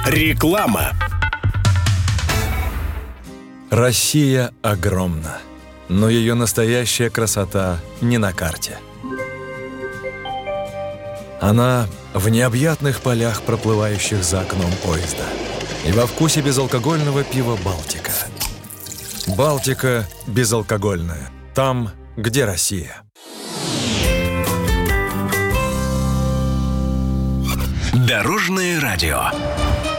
Реклама. Россия огромна, но ее настоящая красота не на карте. Она в необъятных полях, проплывающих за окном поезда, и во вкусе безалкогольного пива «Балтика». «Балтика» безалкогольная. Там, где Россия. Дорожное радио.